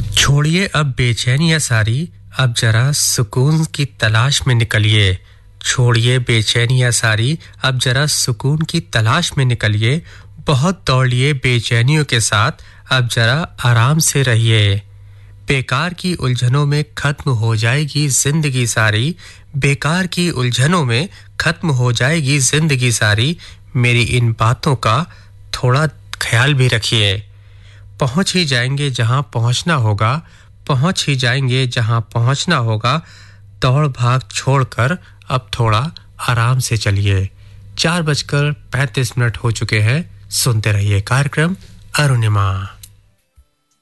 छोड़िए अब बेचैनियां सारी, अब जरा सुकून की तलाश में निकलिए। छोड़िए बेचैनियां सारी, अब जरा सुकून की तलाश में निकलिए। बहुत दौड़ लिए बेचैनियों के साथ, अब जरा आराम से रहिए। बेकार की उलझनों में खत्म हो जाएगी जिंदगी सारी, बेकार की उलझनों में खत्म हो जाएगी जिंदगी सारी। मेरी इन बातों का थोड़ा ख्याल भी रखिए। पहुंच ही जाएंगे जहां पहुंचना होगा, पहुंच ही जाएंगे जहां पहुंचना होगा। दौड़ भाग छोड़कर अब थोड़ा आराम से चलिए। 4:35 हो चुके हैं। सुनते रहिए कार्यक्रम अरुणिमा।